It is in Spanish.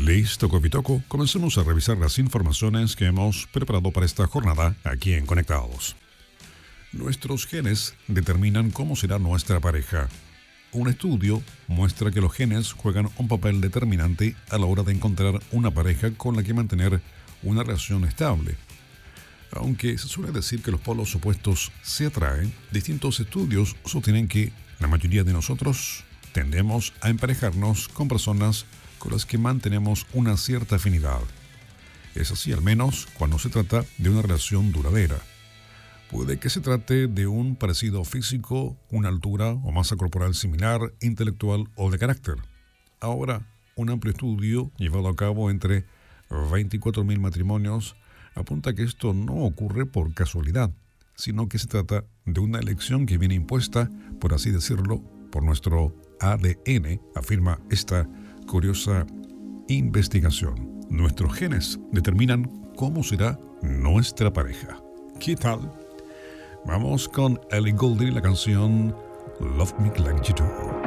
Listo, Copitoco. Comencemos a revisar las informaciones que hemos preparado para esta jornada aquí en Conectados. Nuestros genes determinan cómo será nuestra pareja. Un estudio muestra que los genes juegan un papel determinante a la hora de encontrar una pareja con la que mantener una relación estable. Aunque se suele decir que los polos opuestos se atraen, distintos estudios sostienen que la mayoría de nosotros tendemos a emparejarnos con personas con las que mantenemos una cierta afinidad. Es así al menos cuando se trata de una relación duradera. Puede que se trate de un parecido físico, una altura o masa corporal similar, intelectual o de carácter. Ahora, un amplio estudio llevado a cabo entre 24.000 matrimonios apunta que esto no ocurre por casualidad, sino que se trata de una elección que viene impuesta, por así decirlo, por nuestro ADN, afirma esta curiosa investigación. Nuestros genes determinan cómo será nuestra pareja. ¿Qué tal? Vamos con Ellie Goulding y la canción Love Me Like You Do.